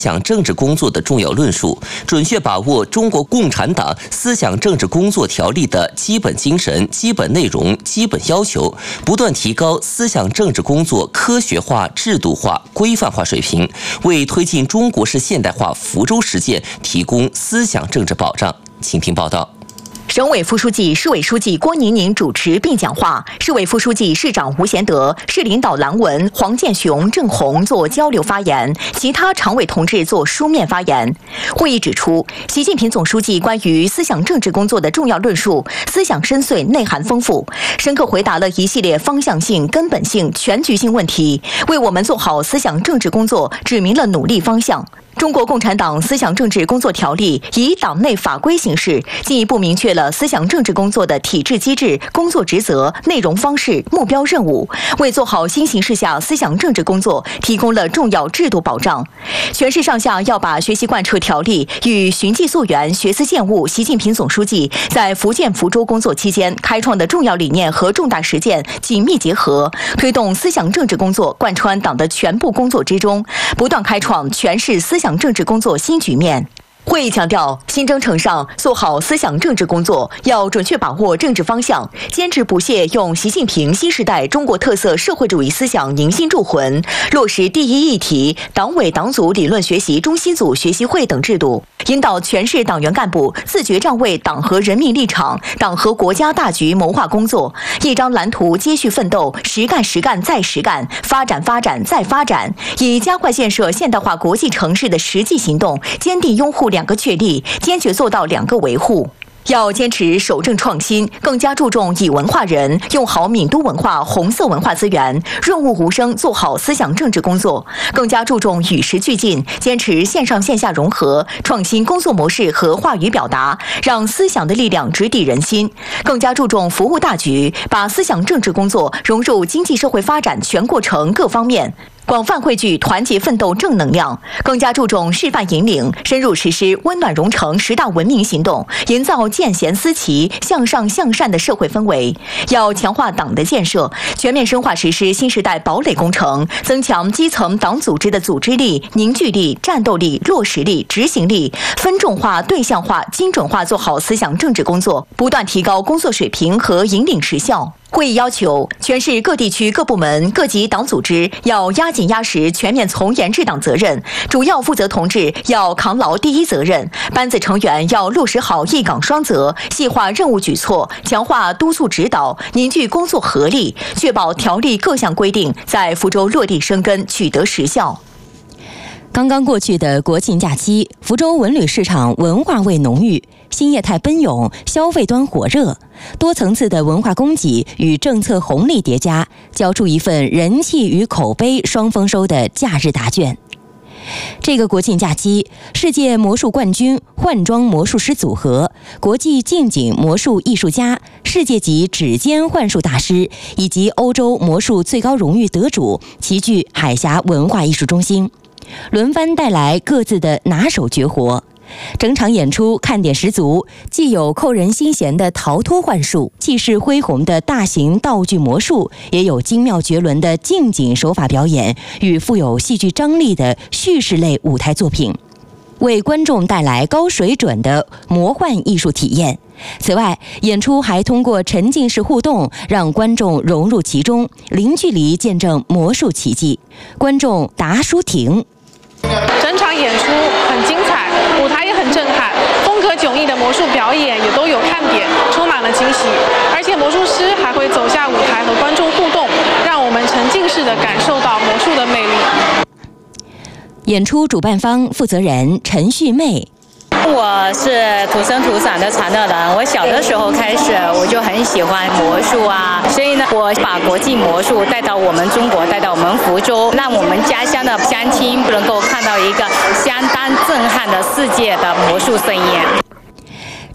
想政治工作的重要论述，准确把握中国共产党思想政治工作条例的基本精神、基本内容、基本要求，不断提高思想政治工作科学化、制度化、规范化水平，为推进中国式现代化福州实践提供思想政治保障。请听报道。 省委副书记、市委书记郭宁宁主持并讲话，市委副书记、市长吴贤德、市领导蓝文、黄建雄、郑红做交流发言，其他常委同志做书面发言。会议指出，习近平总书记关于思想政治工作的重要论述，思想深邃、内涵丰富，深刻回答了一系列方向性、根本性、全局性问题，为我们做好思想政治工作指明了努力方向。中国共产党思想政治工作条例以党内法规形式，进一步明确了思想政治工作的体制机制、工作职责、内容方式、目标任务，为做好新形势下思想政治工作提供了重要制度保障。全市上下要把学习贯彻条例与循迹溯源、学思践悟习近平总书记在福建福州工作期间开创的重要理念和重大实践紧密结合，推动思想政治工作贯穿党的全部工作之中，不断开创全市思想政治工作新局面。会议强调，新征程上做好思想政治工作，要准确把握政治方向，坚持不懈用习近平新时代中国特色社会主义思想凝心铸魂，落实第一议题党委党组理论学习中心组学习会等制度，引导全市党员干部自觉站位党和人民立场、党和国家大局谋划工作，一张蓝图接续奋斗，实干实干再实干，发展发展再发展，以加快建设现代化国际城市的实际行动，坚定拥护两个确立，坚决做到两个维护。要坚持守正创新，更加注重以文化人，用好闽都文化、红色文化资源，润物无声，做好思想政治工作；更加注重与时俱进，坚持线上线下融合，创新工作模式和话语表达，让思想的力量直抵人心；更加注重服务大局，把思想政治工作融入经济社会发展全过程各方面，广泛汇聚团结奋斗正能量；更加注重示范引领，深入实施温暖融城10大文明行动，营造见贤思齐、向上向善的社会氛围。要强化党的建设，全面深化实施新时代堡垒工程，增强基层党组织的组织力、凝聚力、战斗力、落实力、执行力，分众化、对象化、精准化做好思想政治工作，不断提高工作水平和引领实效。会议要求，全市各地区各部门、各级党组织要压紧压实全面从严治党责任，主要负责同志要扛牢第一责任，班子成员要落实好一岗双责，细化任务举措，强化督促指导，凝聚工作合力，确保条例各项规定在福州落地生根，取得实效。 刚刚过去的国庆假期，福州文旅市场文化味浓郁，新业态奔涌，消费端火热，多层次的文化供给与政策红利叠加，交出一份人气与口碑双丰收的假日答卷。这个国庆假期，世界魔术冠军、换装魔术师组合、国际近景魔术艺术家、世界级指尖幻术大师以及欧洲魔术最高荣誉得主齐聚海峡文化艺术中心，轮番带来各自的拿手绝活。整场演出看点十足，既有扣人心弦的逃脱幻术，气势恢宏的大型道具魔术，也有精妙绝伦的近景手法表演与富有戏剧张力的叙事类舞台作品，为观众带来高水准的魔幻艺术体验。此外，演出还通过沉浸式互动，让观众融入其中，零距离见证魔术奇迹。观众答书亭。 整场演出很精彩，舞台也很震撼，风格迥异的魔术表演也都有看点，充满了惊喜。而且魔术师还会走下舞台和观众互动，让我们沉浸式地感受到魔术的魅力。 演出主办方负责人陈旭妹。 我是土生土长的常乐人，我小的时候开始我就很喜欢魔术啊，所以呢，我把国际魔术带到我们中国，带到我们福州，让我们家乡的乡亲能够看到一个相当震撼的世界的魔术盛宴。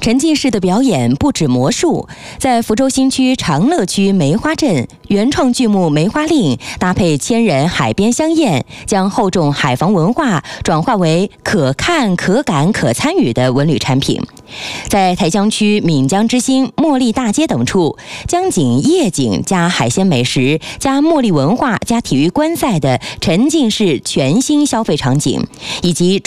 沉浸式的表演不止魔术，在福州新区长乐区梅花镇，原创剧目《梅花令》搭配千人海边香宴，将厚重海防文化转化为可看、可感、可参与的文旅产品。在台江区闽江之星、茉莉大街等处，江景夜景加海鲜美食加茉莉文化加体育观赛的沉浸式全新消费场景，以及